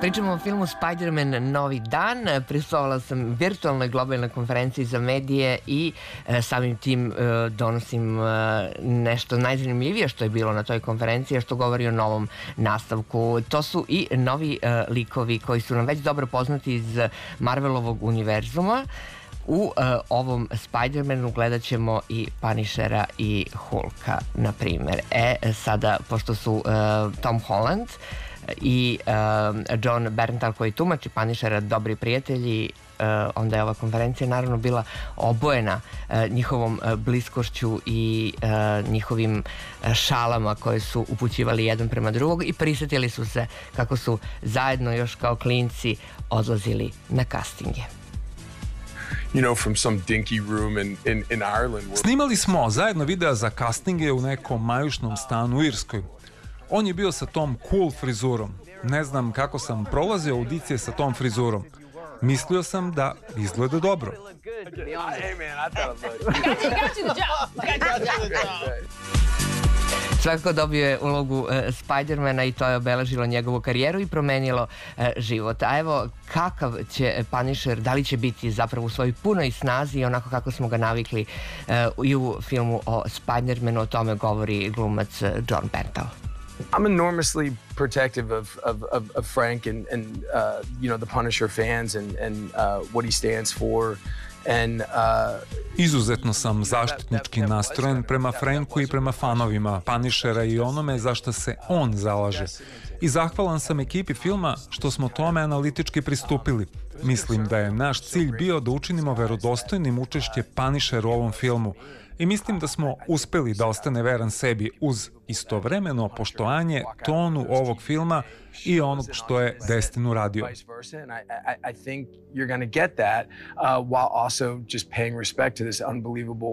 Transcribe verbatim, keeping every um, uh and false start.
Pričamo o filmu Spider-Man Novi dan. Prisustvovala sam virtualnoj globalnoj konferenciji za medije i e, samim tim e, donosim e, nešto najzanimljivije što je bilo na toj konferenciji, što govori o novom nastavku. To su i novi e, likovi koji su nam već dobro poznati iz Marvelovog univerzuma. U uh, ovom Spider-Manu gledat ćemo i Punishera i Hulka, na primjer. E, sada, pošto su uh, Tom Holland i uh, John Bernthal koji tumači Punishera dobri prijatelji, uh, onda je ova konferencija naravno bila obojena uh, njihovom uh, bliskošću i uh, njihovim uh, šalama koje su upućivali jedan prema drugog i prisjetili su se kako su zajedno još kao klinci odlazili na kastinge. You know, from some dinky room in, in, in Ireland. Snimali smo zajedno videa za castinge u nekom majušnom stanu u Irskoj. On je bio sa tom cool frizurom. Ne znam kako sam prolazio audicije sa tom frizurom. Mislio sam da izgleda dobro. Svakako dobio je ulogu e, Spider-mana i to je obeležilo njegovu karijeru i promenilo e, život. A evo, kakav će Punisher, da li će biti zapravo u svojoj punoj snazi, onako kako smo ga navikli e, i u filmu o Spider-manu, o tome govori glumac John Bernthal. I'm enormously protective of, of, of, of Frank and, and uh, you know, the Punisher fans and, and uh, what he stands for. And, uh, Izuzetno sam zaštitnički nastrojen prema Franku i prema fanovima Punishera i onome za što se on zalaže. I zahvalan sam ekipi filma što smo tome analitički pristupili. Mislim da je naš cilj bio da učinimo verodostojnim učešće Punishera u ovom filmu. I mislim da smo uspeli da ostane veran sebi uz istovremeno poštovanje tonu ovog filma i onog što je Destin uradio. I think you're going to get that uh, while also just paying respect to this unbelievable